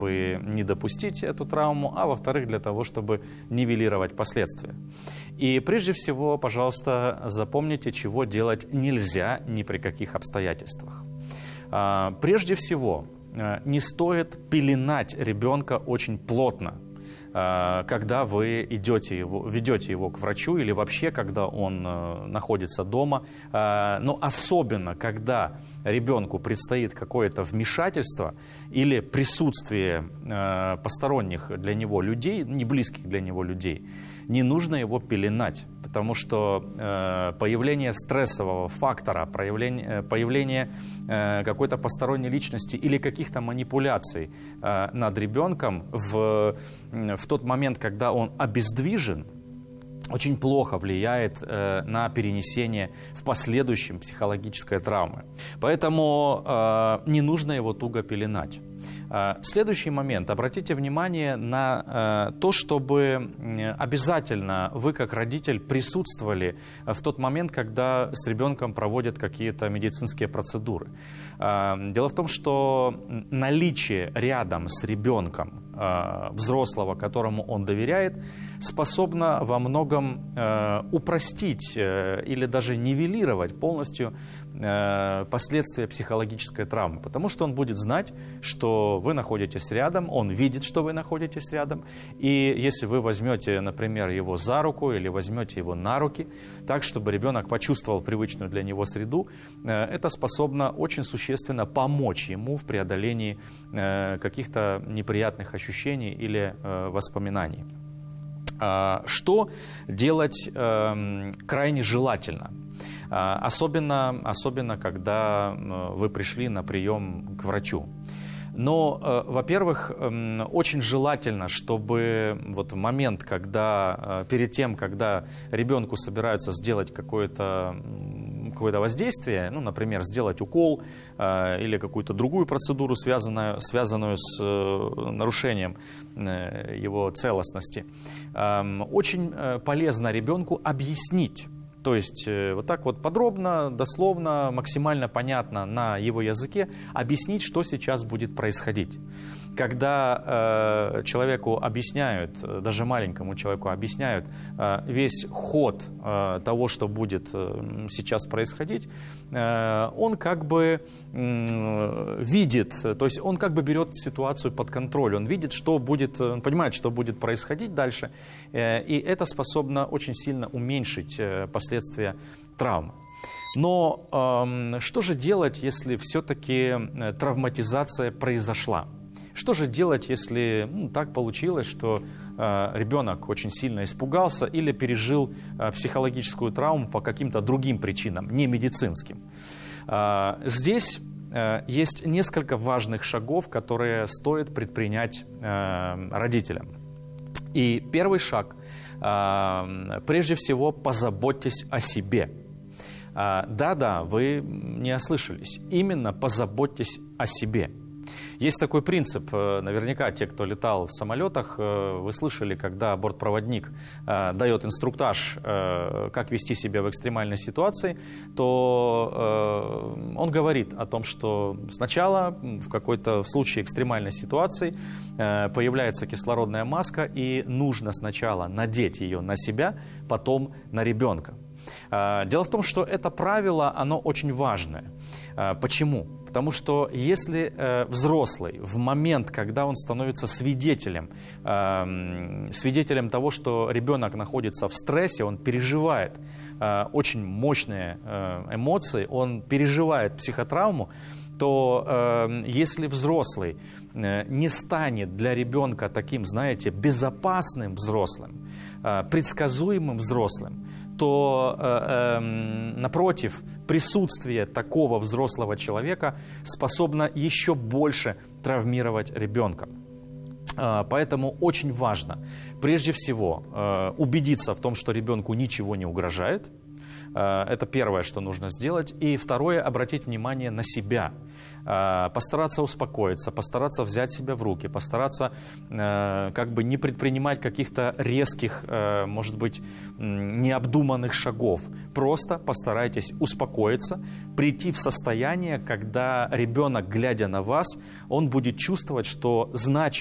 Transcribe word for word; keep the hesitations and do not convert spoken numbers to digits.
чтобы не допустить эту травму, а во-вторых, для того, чтобы нивелировать последствия. И прежде всего, пожалуйста, запомните, чего делать нельзя ни при каких обстоятельствах. Прежде всего, не стоит пеленать ребенка очень плотно, когда вы идете его, ведете его к врачу или вообще, когда он находится дома. Но особенно, когда ребенку предстоит какое-то вмешательство или присутствие посторонних для него людей, не близких для него людей, не нужно его пеленать, потому что э, появление стрессового фактора, появление, появление э, какой-то посторонней личности или каких-то манипуляций э, над ребенком в, в тот момент, когда он обездвижен, очень плохо влияет э, на перенесение в последующем психологической травмы. Поэтому э, не нужно его туго пеленать. Следующий момент. Обратите внимание на э, то, чтобы обязательно вы, как родитель, присутствовали в тот момент, когда с ребенком проводят какие-то медицинские процедуры. Э, дело в том, что наличие рядом с ребенком э, взрослого, которому он доверяет, способно во многом э, упростить э, или даже нивелировать полностью э, последствия психологической травмы, потому что он будет знать, что вы находитесь рядом, он видит, что вы находитесь рядом, и если вы возьмете, например, его за руку или возьмете его на руки, так, чтобы ребенок почувствовал привычную для него среду, э, это способно очень существенно помочь ему в преодолении э, каких-то неприятных ощущений или э, воспоминаний. Что делать э, крайне желательно? Особенно, особенно, когда вы пришли на прием к врачу. Но, э, во-первых, э, очень желательно, чтобы вот в момент, когда, э, перед тем, когда ребенку собираются сделать какое-то какое-то воздействие, ну, например, сделать укол э, или какую-то другую процедуру, связанную, связанную с э, нарушением э, его целостности, э, очень э, полезно ребенку объяснить. То есть э, вот так вот подробно, дословно, максимально понятно на его языке объяснить, что сейчас будет происходить. Когда э, человеку объясняют, даже маленькому человеку объясняют э, весь ход э, того, что будет э, сейчас происходить, э, он как бы э, видит, то есть он как бы берет ситуацию под контроль, он видит, что будет, он понимает, что будет происходить дальше, э, и это способно очень сильно уменьшить э, последствия травмы. Но э, что же делать, если все-таки травматизация произошла? Что же делать, если ну, так получилось, что э, ребенок очень сильно испугался или пережил э, психологическую травму по каким-то другим причинам, не медицинским? Э, здесь э, есть несколько важных шагов, которые стоит предпринять э, родителям. И первый шаг, э, прежде всего, позаботьтесь о себе. Да-да, вы не ослышались, именно позаботьтесь о себе. Есть такой принцип, наверняка те, кто летал в самолетах, вы слышали, когда бортпроводник дает инструктаж, как вести себя в экстремальной ситуации, то он говорит о том, что сначала в какой-то в случае экстремальной ситуации появляется кислородная маска, и нужно сначала надеть ее на себя, потом на ребенка. Дело в том, что это правило, оно очень важное. Почему? Потому что если э, взрослый в момент, когда он становится свидетелем, э, свидетелем того, что ребенок находится в стрессе, он переживает э, очень мощные э, эмоции, он переживает психотравму, то э, если взрослый э, не станет для ребенка таким, знаете, безопасным взрослым, э, предсказуемым взрослым, то, э, э, напротив, присутствие такого взрослого человека способно еще больше травмировать ребенка. Э, поэтому очень важно, прежде всего, э, убедиться в том, что ребенку ничего не угрожает. Э, это первое, что нужно сделать. И второе, обратить внимание на себя. постараться успокоиться, постараться взять себя в руки, постараться как бы не предпринимать каких-то резких, может быть, необдуманных шагов. Просто постарайтесь успокоиться, прийти в состояние, когда ребенок, глядя на вас, он будет чувствовать, что значимость